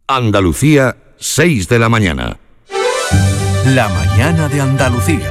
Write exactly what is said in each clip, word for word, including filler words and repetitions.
Andalucía, seis de la mañana. La mañana de Andalucía.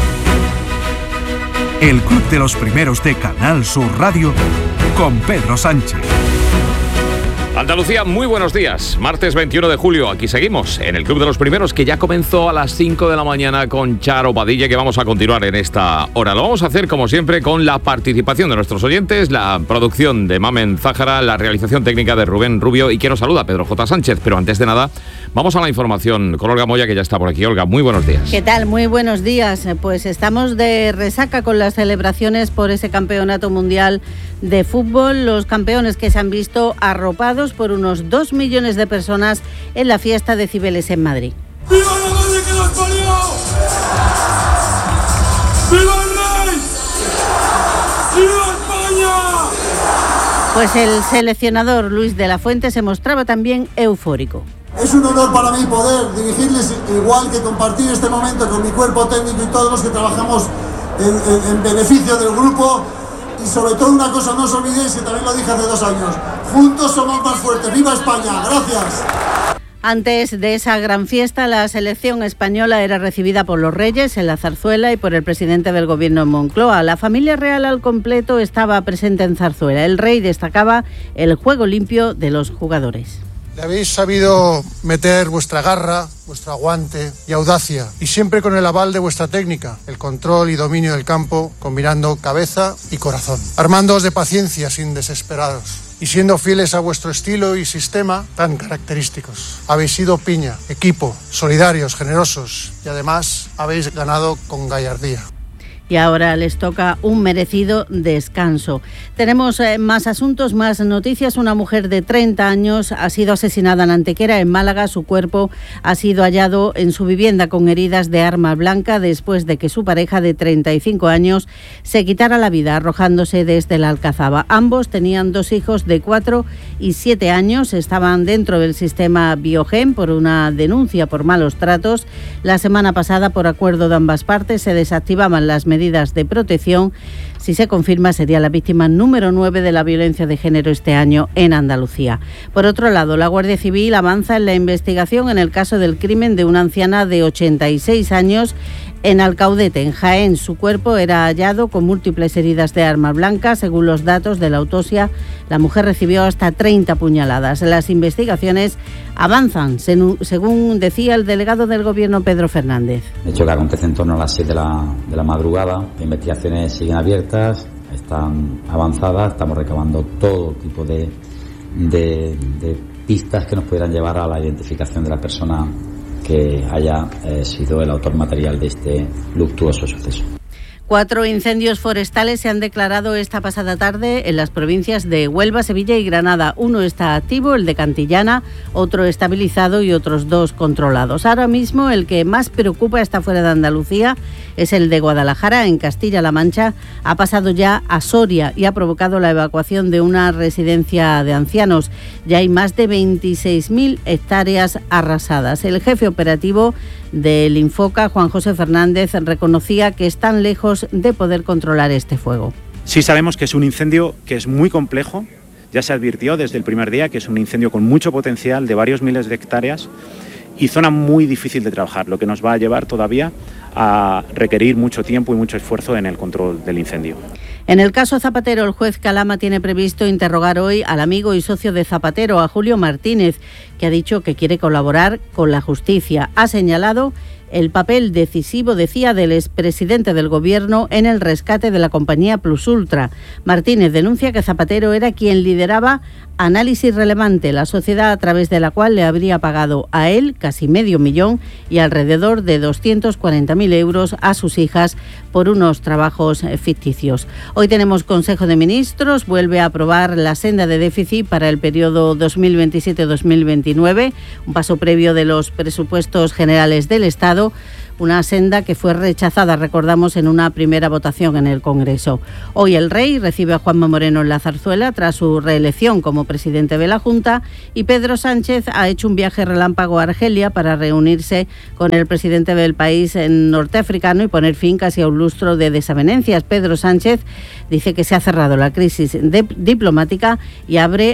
El Club de los Primeros de Canal Sur Radio con Pedro Sánchez. Andalucía, muy buenos días. Martes veintiuno de julio, aquí seguimos en el Club de los Primeros, que ya comenzó a las cinco de la mañana con Charo Padilla, que vamos a continuar en esta hora. Lo vamos a hacer, como siempre, con la participación de nuestros oyentes, la producción de Mamen Zájara, la realización técnica de Rubén Rubio y quien nos saluda, Pedro J. Sánchez. Pero antes de nada, vamos a la información con Olga Moya, que ya está por aquí. Olga, muy buenos días. ¿Qué tal? Muy buenos días. Pues estamos de resaca con las celebraciones por ese campeonato mundial de fútbol. Los campeones que se han visto arropados por unos dos millones de personas en la fiesta de Cibeles en Madrid. ¡Viva la madre que nos parió! ¡Viva el rey! ¡Viva España! Pues el seleccionador Luis de la Fuente se mostraba también eufórico. Es un honor para mí poder dirigirles, igual que compartir este momento con mi cuerpo técnico y todos los que trabajamos en, en, en beneficio del grupo. Y sobre todo una cosa, no os olvidéis, que también lo dije hace dos años, juntos somos más fuertes. ¡Viva España! ¡Gracias! Antes de esa gran fiesta, la selección española era recibida por los reyes en la Zarzuela y por el presidente del gobierno en Moncloa. La familia real al completo estaba presente en Zarzuela. El rey destacaba el juego limpio de los jugadores. Le habéis sabido meter vuestra garra, vuestro aguante y audacia, y siempre con el aval de vuestra técnica, el control y dominio del campo, combinando cabeza y corazón. Armándoos de paciencia sin desesperaros y siendo fieles a vuestro estilo y sistema tan característicos. Habéis sido piña, equipo, solidarios, generosos y además habéis ganado con gallardía. Y ahora les toca un merecido descanso. Tenemos eh, más asuntos, más noticias. Una mujer de treinta años ha sido asesinada en Antequera, en Málaga. Su cuerpo ha sido hallado en su vivienda con heridas de arma blanca después de que su pareja de treinta y cinco años se quitara la vida arrojándose desde la Alcazaba. Ambos tenían dos hijos de cuatro y siete años. Estaban dentro del sistema Biogen por una denuncia por malos tratos. La semana pasada, por acuerdo de ambas partes, se desactivaban las medidas de protección. Si se confirma, sería la víctima número nueve de la violencia de género este año en Andalucía. Por otro lado, la Guardia Civil avanza en la investigación en el caso del crimen de una anciana de ochenta y seis años en Alcaudete, en Jaén. Su cuerpo era hallado con múltiples heridas de arma blanca. Según los datos de la autopsia, la mujer recibió hasta treinta puñaladas. Las investigaciones avanzan, según decía el delegado del Gobierno, Pedro Fernández. De hecho, que acontece en torno a las siete de la, de la madrugada. Las investigaciones siguen abiertas, están avanzadas, estamos recabando todo tipo de, de, de pistas que nos pudieran llevar a la identificación de la persona que haya eh, sido el autor material de este luctuoso suceso. Cuatro incendios forestales se han declarado esta pasada tarde en las provincias de Huelva, Sevilla y Granada. Uno está activo, el de Cantillana, otro estabilizado y otros dos controlados. Ahora mismo el que más preocupa está fuera de Andalucía es el de Guadalajara, en Castilla-La Mancha. Ha pasado ya a Soria y ha provocado la evacuación de una residencia de ancianos. Ya hay más de veintiséis mil hectáreas arrasadas. El jefe operativo del Infoca, Juan José Fernández, reconocía que están lejos de poder controlar este fuego. Sí sabemos que es un incendio que es muy complejo. Ya se advirtió desde el primer día que es un incendio con mucho potencial de varios miles de hectáreas y zona muy difícil de trabajar, lo que nos va a llevar todavía a requerir mucho tiempo y mucho esfuerzo en el control del incendio. En el caso Zapatero, el juez Calama tiene previsto interrogar hoy al amigo y socio de Zapatero, a Julio Martínez, que ha dicho que quiere colaborar con la justicia. Ha señalado el papel decisivo, decía, del expresidente del Gobierno en el rescate de la compañía Plus Ultra. Martínez denuncia que Zapatero era quien lideraba Análisis Relevante, la sociedad a través de la cual le habría pagado a él casi medio millón y alrededor de doscientos cuarenta mil euros a sus hijas por unos trabajos ficticios. Hoy tenemos Consejo de Ministros, vuelve a aprobar la senda de déficit para el periodo dos mil veintisiete dos mil veintinueve, un paso previo de los presupuestos generales del Estado. Una senda que fue rechazada, recordamos, en una primera votación en el Congreso. Hoy el Rey recibe a Juanma Moreno en la Zarzuela tras su reelección como presidente de la Junta y Pedro Sánchez ha hecho un viaje relámpago a Argelia para reunirse con el presidente del país norteafricano y poner fin casi a un lustro de desavenencias. Pedro Sánchez dice que se ha cerrado la crisis de- diplomática y abre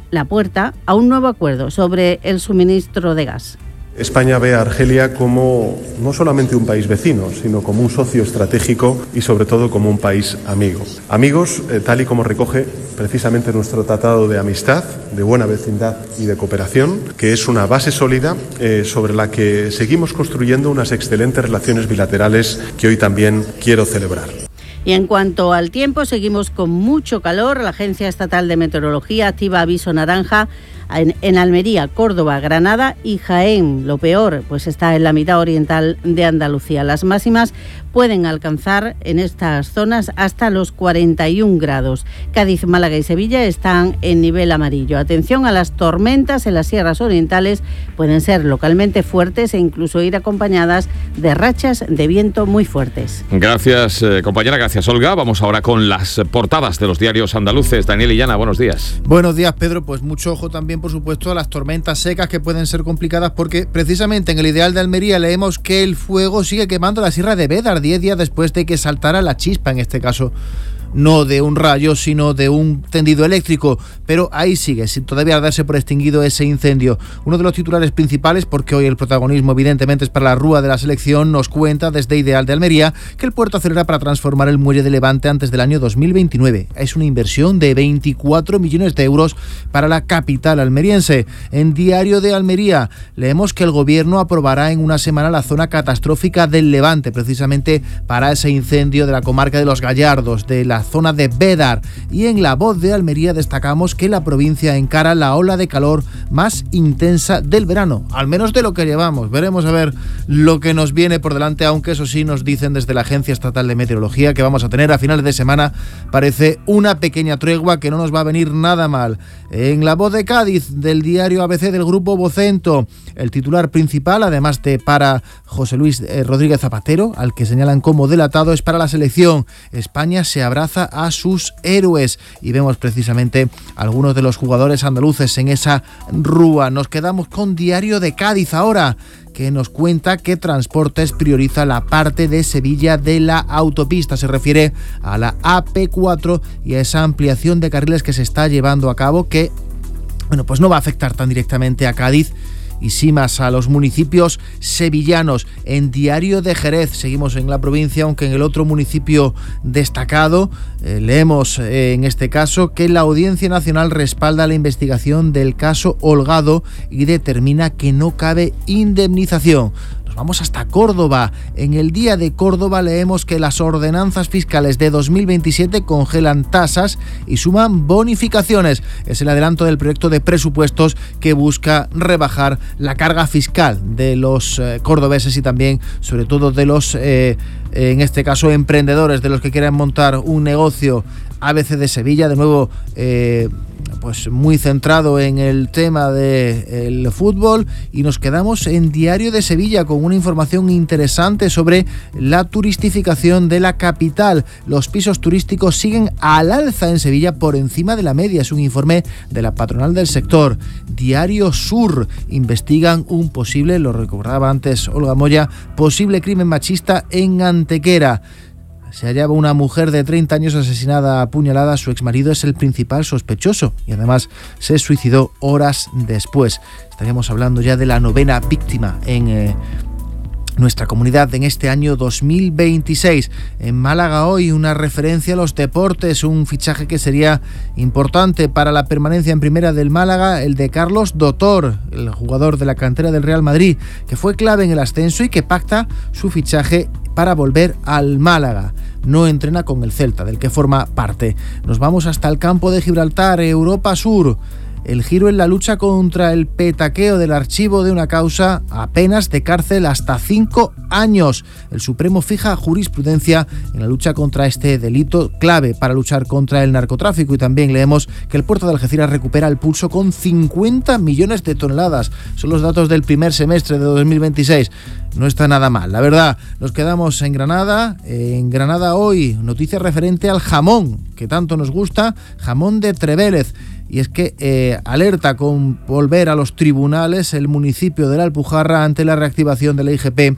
la puerta a un nuevo acuerdo sobre el suministro de gas. España ve a Argelia como no solamente un país vecino, sino como un socio estratégico y sobre todo como un país amigo. Amigos, eh, tal y como recoge precisamente nuestro tratado de amistad, de buena vecindad y de cooperación, que es una base sólida eh, sobre la que seguimos construyendo unas excelentes relaciones bilaterales que hoy también quiero celebrar. Y en cuanto al tiempo, seguimos con mucho calor. La Agencia Estatal de Meteorología activa aviso naranja en, en Almería, Córdoba, Granada y Jaén. Lo peor, pues está en la mitad oriental de Andalucía. Las máximas pueden alcanzar en estas zonas hasta los cuarenta y un grados. Cádiz, Málaga y Sevilla están en nivel amarillo. Atención a las tormentas en las sierras orientales. Pueden ser localmente fuertes e incluso ir acompañadas de rachas de viento muy fuertes. Gracias, eh, compañera. Gracias, Olga. Vamos ahora con las portadas de los diarios andaluces. Daniel Illana, buenos días. Buenos días, Pedro. Pues mucho ojo también, por supuesto, a las tormentas secas que pueden ser complicadas porque precisamente en el Ideal de Almería leemos que el fuego sigue quemando la sierra de Bédar diez días después de que saltara la chispa, en este caso no de un rayo, sino de un tendido eléctrico, pero ahí sigue, sin todavía darse por extinguido ese incendio. Uno de los titulares principales, porque hoy el protagonismo evidentemente es para la rúa de la selección, nos cuenta desde Ideal de Almería que el puerto acelera para transformar el muelle de Levante antes del año dos mil veintinueve. Es una inversión de veinticuatro millones de euros para la capital almeriense. En Diario de Almería leemos que el gobierno aprobará en una semana la zona catastrófica del Levante, precisamente para ese incendio de la comarca de Los Gallardos, de la zona de Bédar. Y en La Voz de Almería destacamos que la provincia encara la ola de calor más intensa del verano, al menos de lo que llevamos. Veremos a ver lo que nos viene por delante, aunque eso sí nos dicen desde la Agencia Estatal de Meteorología que vamos a tener a finales de semana, parece una pequeña tregua que no nos va a venir nada mal. En La Voz de Cádiz del diario A B C del grupo Vocento, el titular principal, además de para José Luis eh, Rodríguez Zapatero, al que señalan como delatado, es para la selección. España se abraza a sus héroes y vemos precisamente algunos de los jugadores andaluces en esa rúa. Nos quedamos con Diario de Cádiz ahora, que nos cuenta que Transportes prioriza la parte de Sevilla de la autopista. Se refiere a la A P cuatro y a esa ampliación de carriles que se está llevando a cabo, que bueno, pues no va a afectar tan directamente a Cádiz y sí más a los municipios sevillanos. En Diario de Jerez seguimos en la provincia, aunque en el otro municipio destacado eh, leemos eh, en este caso que la Audiencia Nacional respalda la investigación del caso Holgado y determina que no cabe indemnización. Nos vamos hasta Córdoba. En el Día de Córdoba leemos que las ordenanzas fiscales de dos mil veintisiete congelan tasas y suman bonificaciones. Es el adelanto del proyecto de presupuestos que busca rebajar la carga fiscal de los eh, cordobeses y también, sobre todo, de los, eh, en este caso, emprendedores, de los que quieran montar un negocio. A B C de Sevilla, de nuevo, eh, pues muy centrado en el tema del fútbol, y nos quedamos en Diario de Sevilla con una información interesante sobre la turistificación de la capital. Los pisos turísticos siguen al alza en Sevilla por encima de la media, es un informe de la patronal del sector. Diario Sur, investigan un posible, lo recordaba antes Olga Moya, posible crimen machista en Antequera. Se hallaba una mujer de treinta años asesinada a puñalada. Su exmarido es el principal sospechoso y además se suicidó horas después. Estaríamos hablando ya de la novena víctima en eh, nuestra comunidad en este año dos mil veintiséis. En Málaga hoy una referencia a los deportes, un fichaje que sería importante para la permanencia en primera del Málaga, el de Carlos Dotor, el jugador de la cantera del Real Madrid, que fue clave en el ascenso y que pacta su fichaje para volver al Málaga. No entrena con el Celta, del que forma parte. Nos vamos hasta el campo de Gibraltar, Europa Sur. El giro en la lucha contra el petaqueo del archivo de una causa a penas de cárcel hasta cinco años. El Supremo fija jurisprudencia en la lucha contra este delito clave para luchar contra el narcotráfico, y también leemos que el puerto de Algeciras recupera el pulso con cincuenta millones de toneladas. Son los datos del primer semestre de dos mil veintiséis. No está nada mal, la verdad. Nos quedamos en Granada. En Granada hoy, noticia referente al jamón, que tanto nos gusta, jamón de Trevélez. Y es que eh, alerta con volver a los tribunales el municipio de la Alpujarra ante la reactivación de la I G P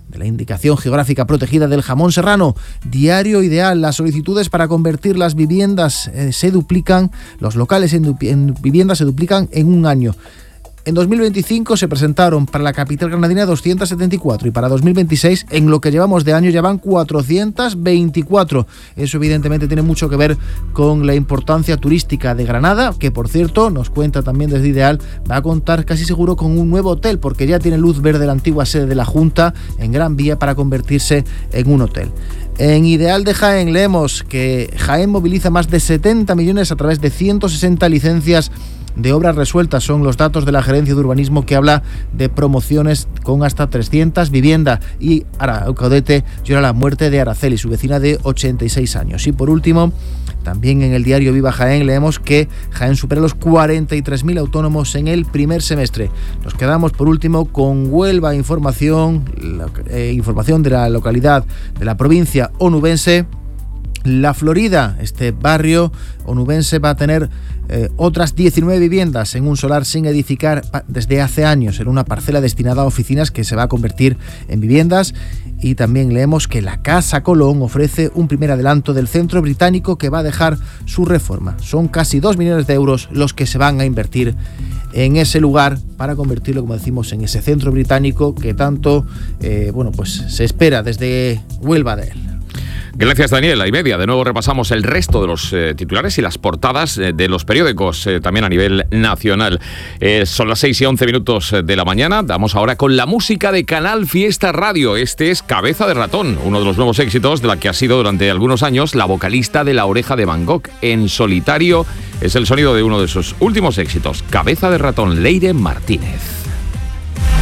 de la indicación geográfica protegida del jamón serrano. Diario Ideal, las solicitudes para convertir las viviendas eh, se duplican, los locales en, en viviendas se duplican en un año. En dos mil veinticinco se presentaron para la capital granadina doscientas setenta y cuatro y para dos mil veintiséis, en lo que llevamos de año, ya van cuatrocientas veinticuatro. Eso evidentemente tiene mucho que ver con la importancia turística de Granada, que por cierto, nos cuenta también desde Ideal, va a contar casi seguro con un nuevo hotel, porque ya tiene luz verde la antigua sede de la Junta en Gran Vía para convertirse en un hotel. En Ideal de Jaén leemos que Jaén moviliza más de setenta millones a través de ciento sesenta licencias de obras resueltas. Son los datos de la Gerencia de Urbanismo, que habla de promociones con hasta trescientas viviendas. Y Arcaudete llora la muerte de Araceli, su vecina de ochenta y seis años. Y por último, también en el diario Viva Jaén leemos que Jaén supera los cuarenta y tres mil autónomos en el primer semestre. Nos quedamos por último con Huelva Información, la, eh, información de la localidad de la provincia onubense. La Florida, este barrio onubense, va a tener eh, otras diecinueve viviendas en un solar sin edificar desde hace años, en una parcela destinada a oficinas que se va a convertir en viviendas. Y también leemos que la Casa Colón ofrece un primer adelanto del centro británico que va a dejar su reforma. Son casi dos millones de euros los que se van a invertir en ese lugar para convertirlo, como decimos, en ese centro británico que tanto eh, bueno, pues se espera desde Huelva de él. Gracias, Daniel. Y media. De nuevo repasamos el resto de los eh, titulares y las portadas eh, de los periódicos, eh, también a nivel nacional. Eh, son las seis y once minutos de la mañana. Vamos ahora con la música de Canal Fiesta Radio. Este es Cabeza de Ratón, uno de los nuevos éxitos de la que ha sido durante algunos años la vocalista de La Oreja de Van Gogh. En solitario es el sonido de uno de sus últimos éxitos. Cabeza de Ratón, Leire Martínez.